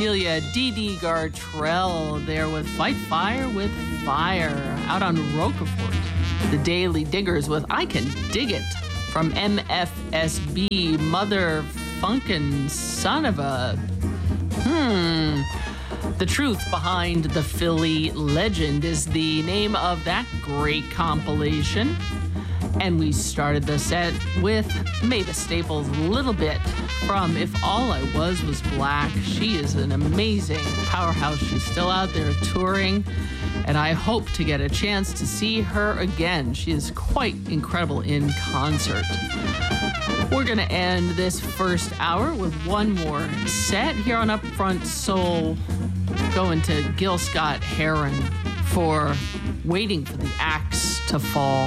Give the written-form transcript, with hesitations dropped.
Amelia Dee Gartrell there with Fight Fire with Fire out on Roquefort. The Daily Diggers with I Can Dig It from MFSB, Mother Funkin' Son of a... The Truth Behind the Philly Legend is the name of that great compilation. And we started the set with Mavis Staples' Little Bit from If All I Was Black. She is an amazing powerhouse. She's still out there touring, and I hope to get a chance to see her again. She is quite incredible in concert. We're going to end this first hour with one more set here on Upfront Soul, going to Gil Scott-Heron for Waiting for the Axe to Fall.